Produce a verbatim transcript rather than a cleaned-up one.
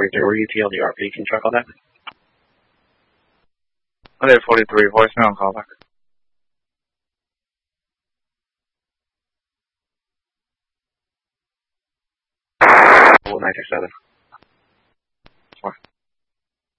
forty-three, E T L D R P, can you check on that? one forty-three, voicemail, call back. nine six seven.